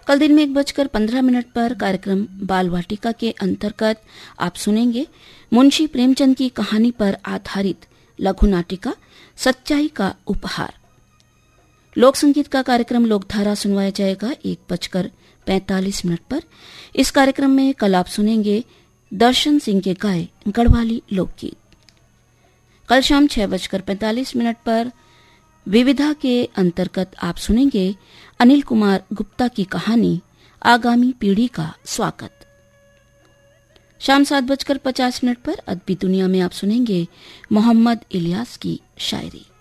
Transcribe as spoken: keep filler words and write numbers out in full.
कल दिन में एक बजकर पंद्रह मिनट पर कार्यक्रम बाल वाटिका के अंतर्गत आप सुनेंगे मुंशी प्रेमचंद की कहानी पर आधारित लघु नाटिका सच्चाई का उपहार। लोक संगीत का कार्यक्रम लोकधारा सुनवाया जाएगा एक बजकर पैंतालीस मिनट पर। इस कार्यक्रम में कल आप सुनेंगे दर्शन सिंह के गाए गढ़वाली लोकगीत। कल शाम छह बजकर पैंतालीस मिनट पर विविधा के अंतर्गत आप सुनेंगे अनिल कुमार गुप्ता की कहानी आगामी पीढ़ी का स्वागत। शाम सात बजकर पचास मिनट पर अदबी दुनिया में आप सुनेंगे मोहम्मद इलियास की शायरी।